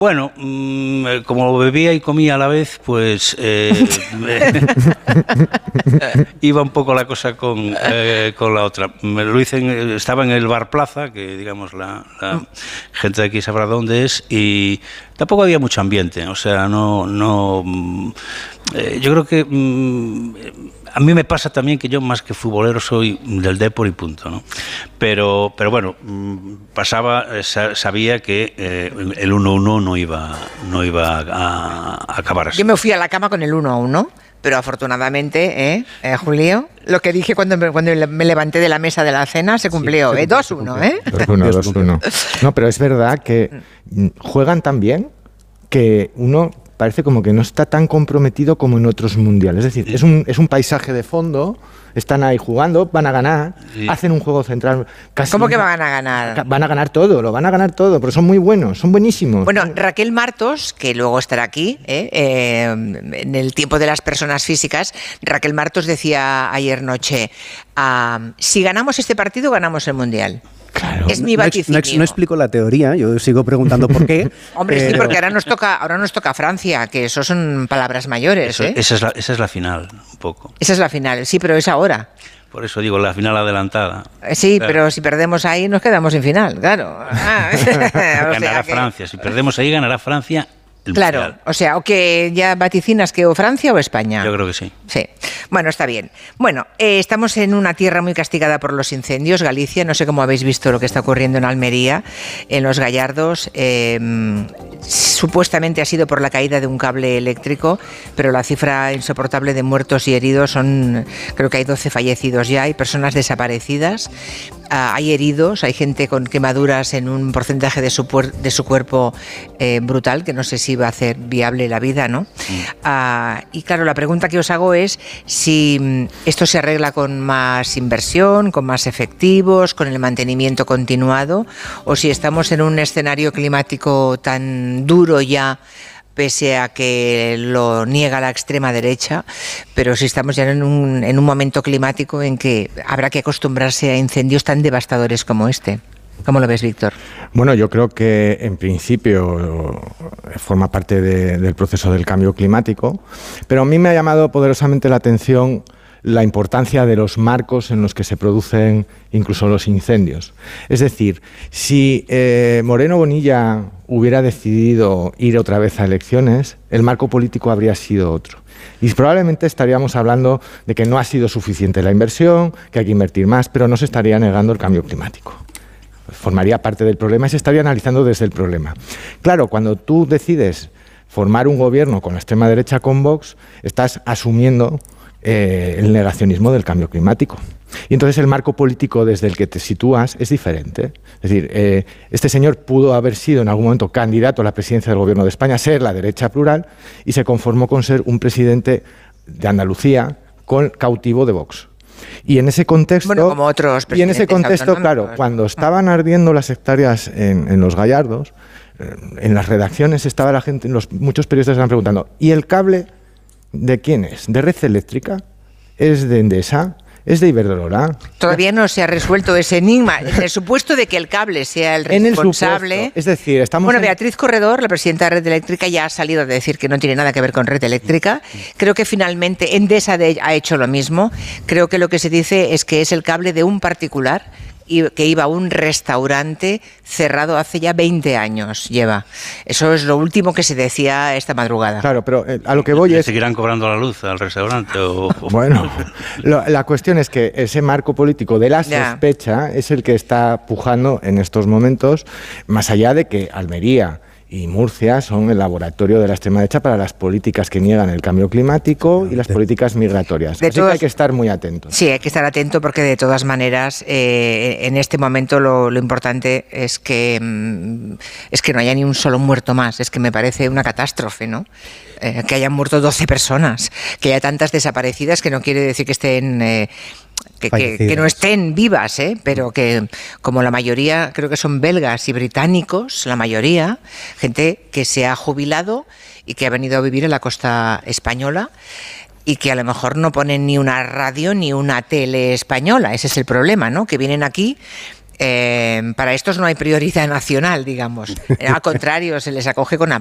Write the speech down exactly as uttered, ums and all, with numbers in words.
Bueno, mmm, como bebía y comía a la vez, pues eh, iba un poco la cosa con, eh, con la otra. Me lo hice en, estaba en el Bar Plaza, que digamos la, la gente de aquí sabrá dónde es, y tampoco había mucho ambiente. O sea, no, no. Eh, yo creo que mmm, a mí me pasa también que yo más que futbolero soy del Depor y punto, ¿no? Pero, pero bueno, pasaba, sabía que eh, el uno uno no iba, no iba a, a acabar así. Yo me fui a la cama con el uno a uno, pero afortunadamente, ¿eh, eh Julio? Lo que dije cuando me, cuando me levanté de la mesa de la cena se cumplió, sí, ¿eh? dos uno, ¿eh? dos uno, dos uno. No, pero es verdad que juegan tan bien que uno parece como que no está tan comprometido como en otros mundiales. Es decir, es un, es un paisaje de fondo, están ahí jugando, van a ganar, sí. hacen un juego central. Casi ¿Cómo que van a ganar? Van a ganar todo, lo van a ganar todo, pero son muy buenos, son buenísimos. Bueno, Raquel Martos, que luego estará aquí, ¿eh? Eh, en el tiempo de las personas físicas, Raquel Martos decía ayer noche, uh, si ganamos este partido, ganamos el mundial. Claro. Es mi vaticinio. No, ex, no, ex, no explico la teoría, yo sigo preguntando por qué. Hombre, pero... sí, porque ahora nos toca, ahora nos toca Francia, que eso son palabras mayores. Eso, ¿eh? esa, es la, esa es la final, un poco. Esa es la final, sí, pero es ahora. Por eso digo, la final adelantada. Sí, claro. Pero si perdemos ahí nos quedamos sin final, claro. Ah, ganará o sea que... Francia, si perdemos ahí ganará Francia. El claro, mundial. O sea, o que ya vaticinas que o Francia o España. Yo creo que sí. Sí, bueno, está bien. Bueno, eh, estamos en una tierra muy castigada por los incendios, Galicia, no sé cómo habéis visto lo que está ocurriendo en Almería, en Los Gallardos, eh, supuestamente ha sido por la caída de un cable eléctrico, pero la cifra insoportable de muertos y heridos son, creo que hay doce fallecidos ya, hay personas desaparecidas, uh, hay heridos, hay gente con quemaduras en un porcentaje de su, puer- de su cuerpo eh, brutal, que no sé si va a hacer viable la vida, ¿no? Mm. Uh, y claro, la pregunta que os hago es si esto se arregla con más inversión, con más efectivos, con el mantenimiento continuado, o si estamos en un escenario climático tan duro ya, pese a que lo niega la extrema derecha, pero si estamos ya en un, en un momento climático en que habrá que acostumbrarse a incendios tan devastadores como este. ¿Cómo lo ves, Víctor? Bueno, yo creo que en principio forma parte de, del proceso del cambio climático, pero a mí me ha llamado poderosamente la atención la importancia de los marcos en los que se producen incluso los incendios. Es decir, si eh, Moreno Bonilla hubiera decidido ir otra vez a elecciones, el marco político habría sido otro. Y probablemente estaríamos hablando de que no ha sido suficiente la inversión, que hay que invertir más, pero no se estaría negando el cambio climático. Formaría parte del problema y se estaría analizando desde el problema. Claro, cuando tú decides formar un gobierno con la extrema derecha, con Vox, estás asumiendo eh, el negacionismo del cambio climático. Y entonces el marco político desde el que te sitúas es diferente. Es decir, eh, este señor pudo haber sido en algún momento candidato a la presidencia del gobierno de España, ser la derecha plural, y se conformó con ser un presidente de Andalucía con cautivo de Vox. Y en ese contexto, bueno, como otros y en ese contexto, claro, cuando estaban ardiendo las hectáreas en, en Los Gallardos, eh, en las redacciones estaba la gente, los, muchos periodistas estaban preguntando, ¿y el cable de quién es? ¿De Red Eléctrica? ¿Es de Endesa? ¿Es de Iberdrola? Todavía no se ha resuelto ese enigma. En el supuesto de que el cable sea el responsable. En el supuesto. Es decir, estamos. Bueno, en... Beatriz Corredor, la presidenta de Red Eléctrica, ya ha salido a decir que no tiene nada que ver con Red Eléctrica. Creo que finalmente Endesa de, ha hecho lo mismo. Creo que lo que se dice es que es el cable de un particular y que iba a un restaurante cerrado hace ya veinte años. Lleva. Eso es lo último que se decía esta madrugada. Claro, pero eh, a lo que voy es... ¿Seguirán cobrando la luz al restaurante? O... Bueno, lo, la cuestión es que ese marco político de la sospecha ya. es el que está pujando en estos momentos, más allá de que Almería y Murcia son el laboratorio de la extrema derecha para las políticas que niegan el cambio climático y las políticas migratorias. De Así todas, que hay que estar muy atentos. Sí, hay que estar atento porque de todas maneras eh, en este momento lo, lo importante es que mm, es que no haya ni un solo muerto más. Es que me parece una catástrofe, ¿no? Eh, que hayan muerto doce personas, que haya tantas desaparecidas, que no quiere decir que estén... Eh, Que, que, que no estén vivas, ¿eh? Pero que como la mayoría, creo que son belgas y británicos, la mayoría, gente que se ha jubilado y que ha venido a vivir en la costa española y que a lo mejor no ponen ni una radio ni una tele española, ese es el problema, ¿no? Que vienen aquí Eh, para estos no hay prioridad nacional, digamos. Al contrario, se les acoge con